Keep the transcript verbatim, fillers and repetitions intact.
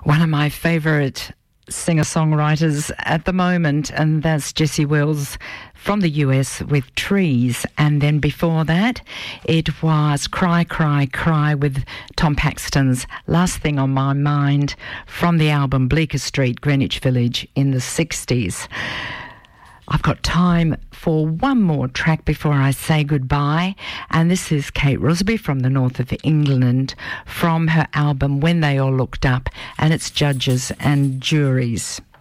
one of my favourite singer-songwriters at the moment, and that's Jessie Wells from the U S with Trees. And then before that, it was Cry, Cry, Cry with Tom Paxton's Last Thing on My Mind from the album Bleecker Street, Greenwich Village in the sixties. I've got time for one more track before I say goodbye, and this is Kate Rusby from the north of England from her album When They All Looked Up, and it's Judges and Juries.